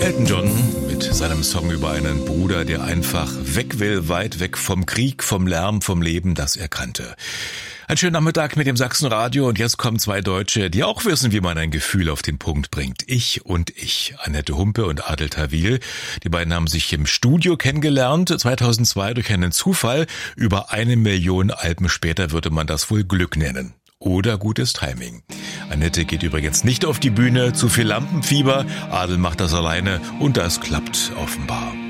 Elton John mit seinem Song über einen Bruder, der einfach weg will, weit weg vom Krieg, vom Lärm, vom Leben, das er kannte. Ein schöner Nachmittag mit dem Sachsenradio und jetzt kommen zwei Deutsche, die auch wissen, wie man ein Gefühl auf den Punkt bringt. Ich und ich. Annette Humpe und Adel Tawil. Die beiden haben sich im Studio kennengelernt, 2002 durch einen Zufall. Über 1 Million Alben später würde man das wohl Glück nennen. Oder gutes Timing. Annette geht übrigens nicht auf die Bühne, zu viel Lampenfieber. Adel macht das alleine und das klappt offenbar.